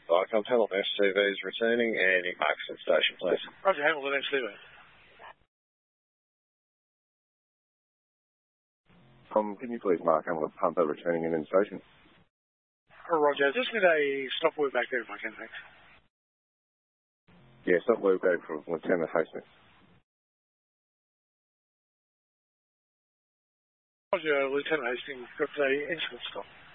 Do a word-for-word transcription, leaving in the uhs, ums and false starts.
Vicom Hamilton S C V is returning and you mark the station, please. Roger, Hamilton S C V. Um, can you please mark Hamilton Pumper returning and in station? Oh, Roger, just need a stop work back there if I can, thanks. Yeah, stop work back from Lieutenant Hastings. Roger, Lieutenant Hastings, got the incident stop.